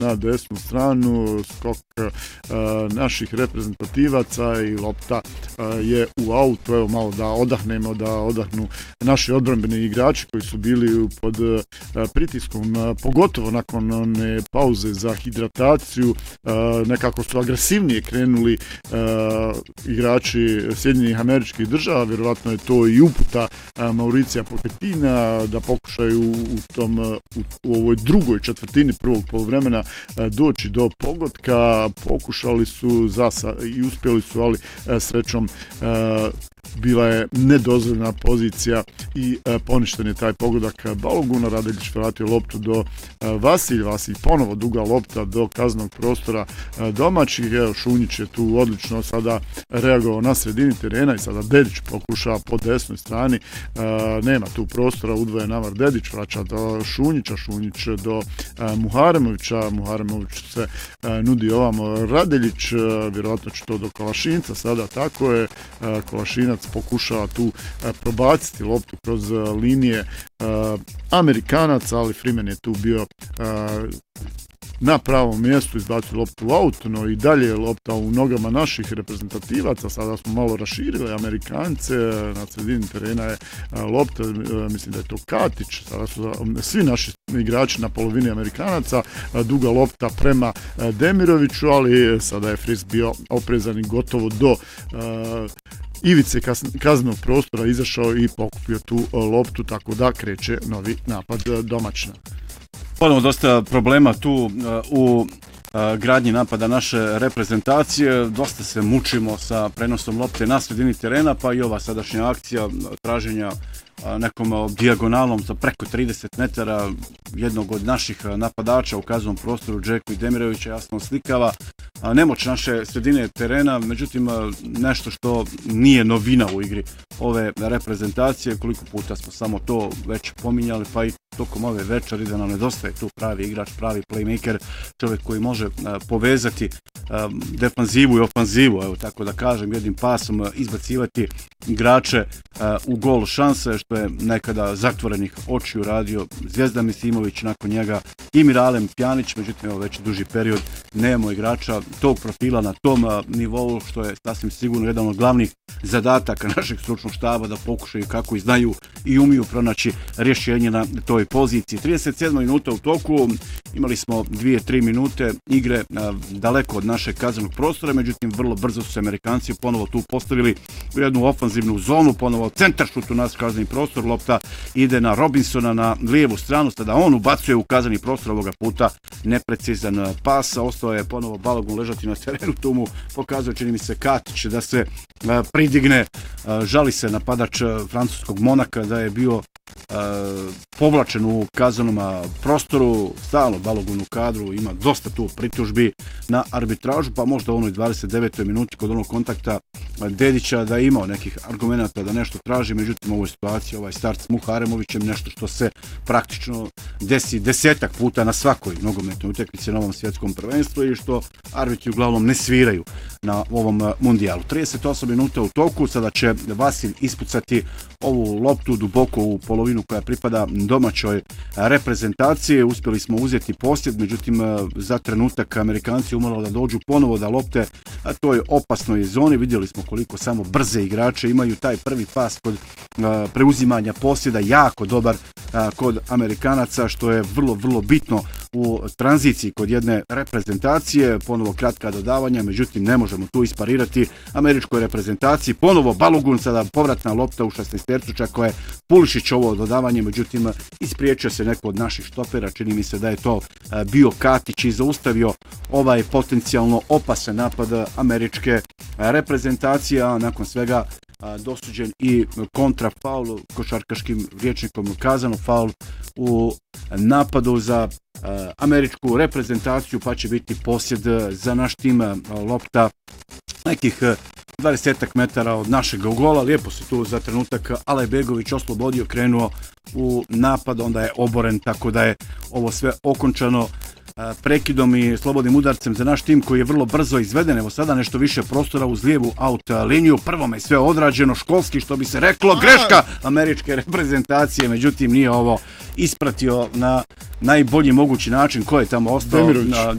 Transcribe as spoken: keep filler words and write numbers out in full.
na desnu stranu, skok naših reprezentativaca i lopta je u autu. Evo malo da odahnemo, da odahnu naši odbrambeni igrači koji su bili pod pritiskom, pogotovo nakon one pauze za hidrataciju. Nekako su agresivnije krenuli igrači Sjedinjenih Američkih Država, vjerovatno je to i uputa Mauricija Pochettina da pokušaju u tom u, u ovoj drugoj četvrtini prvog poluvremena doći do pogotka. Pokušali su zasa i uspjeli su, ali srećom bila je nedozvoljena pozicija i e, poništen je taj pogodak Baloguna. Radeljić vratio loptu do e, Vasilj, Vasilj ponovo duga lopta do kaznenog prostora e, domaćih. Evo, Šunjić je tu odlično sada reagovao na sredini terena i sada Dedić pokušava po desnoj strani, e, nema tu prostora, udvoje Navar Dedić, vraća do Šunjića, Šunjić do e, Muharemovića, Muharemović se e, nudi ovamo Radeljić, e, vjerojatno će to do Kolašinca, sada tako je, e, Kolašinac pokušava tu e, probaciti loptu kroz e, linije e, Amerikanaca, ali Freeman je tu bio e, na pravom mjestu, izbacio loptu u aut, no i dalje je lopta u nogama naših reprezentativaca. Sada smo malo raširili Amerikance, na sredini terena je lopta, mislim da je to Katić, sada su svi naši igrači na polovini Amerikanaca, duga lopta prema Demiroviću, ali sada je Fris bio oprezan i gotovo do uh, ivice kaznenog prostora izašao i pokupio tu loptu, tako da kreće novi napad domaćina. Ponovno dosta problema tu uh, u uh, gradnji napada naše reprezentacije, dosta se mučimo sa prenosom lopte na sredini terena, pa i ova sadašnja akcija traženja uh, nekom uh, dijagonalnom za preko trideset metara jednog od naših napadača u kaznenom prostoru, Džeku i Demirovića, jasno slikava uh, nemoć naše sredine terena, međutim uh, nešto što nije novina u igri ove reprezentacije, koliko puta smo samo to već pominjali, pa i tokom ove večeri da nam nedostaje tu pravi igrač, pravi playmaker, čovjek koji može uh, povezati uh, defanzivu i ofanzivu, evo tako da kažem, jednim pasom uh, izbacivati igrače uh, u gol šanse, što je nekada zatvorenih očiju radio Zvijezda Misimović, nakon njega i Miralem Pjanić, međutim evo već duži period nemamo igrača tog profila na tom uh, nivou, što je sasvim sigurno jedan od glavnih zadataka našeg stručnog štaba, da pokušaju kako i znaju i umiju pronaći rješenje na toj poziciji. trideset sedma minuta u toku, imali smo dvije do tri minute igre a, daleko od našeg kaznenog prostora, međutim vrlo brzo su se Amerikanci ponovo tu postavili u jednu ofanzivnu zonu, ponovo centar šut u naš kazneni prostor, lopta ide na Robinsona na lijevu stranu, sada on ubacuje u kazneni prostor, ovoga puta neprecizan pas, ostao je ponovo Balogun ležati na terenu, tu mu pokazuje, čini mi se, Katić da se a, pridigne, a, žali se napadač a, francuskog Monaka da je bio Uh, povlačen u kaznenom prostoru, stalno Balogun u kadru, ima dosta tu pritužbi na arbitražu, pa možda u onoj dvadeset devetoj minuti kod onog kontakta Dedića da je imao nekih argumenata da nešto traži, međutim u ovoj situaciji ovaj start s Muharemovićem nešto što se praktično desi desetak puta na svakoj nogometnoj utakmici na ovom svjetskom prvenstvu i što arbitri uglavnom ne sviraju na ovom mundijalu. trideset osam minuta u toku, sada će Vasilj ispucati ovu loptu duboko u polovinu koja pripada domaćoj reprezentaciji. Uspjeli smo uzeti posjed, međutim za trenutak Amerikanci umalo da dođu ponovo da lopte a toj opasnoj zoni. Vidjeli smo koliko samo brze igrače imaju, taj prvi pas kod a, preuzimanja posjeda jako dobar a, kod Amerikanaca, što je vrlo vrlo bitno u tranziciji kod jedne reprezentacije. Ponovo kratka dodavanja, međutim ne možemo tu isparirati američkoj reprezentaciji. Ponovo Balogun, sada povratna lopta u šesnaestercu, čako je Pulišić ovo dodavanje, međutim ispriječio se neko od naših štopera, čini mi se da je to bio Katić i zaustavio ovaj potencijalno opasan napad američke reprezentacije, a nakon svega dosuđen i kontra faul, košarkaškim rječnikom kazano faul u napadu za američku reprezentaciju, pa će biti posjed za naš tim, lopta nekih dvadeset metara od našeg gola. Lijepo se tu za trenutak Alajbegović oslobodio, krenuo u napad, onda je oboren, tako da je ovo sve okončano prekidom i slobodnim udarcem za naš tim koji je vrlo brzo izveden. Evo sada nešto više prostora uz lijevu out liniju. Prvome je sve odrađeno školski, što bi se reklo, greška američke reprezentacije, međutim nije ovo ispratio na najbolji mogući način. Ko je tamo ostao? Demirović.